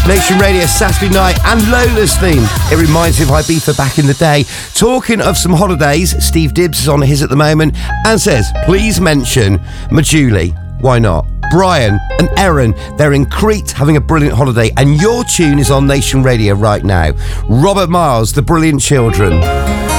Nation Radio Saturday night and Lola's theme. It reminds me of Ibiza back in the day. Talking of some holidays, Steve Dibbs is on his at the moment and says, please mention Majuli. Why not? Brian and Erin, they're in Crete having a brilliant holiday, and your tune is on Nation Radio right now. Robert Miles, The Brilliant Children.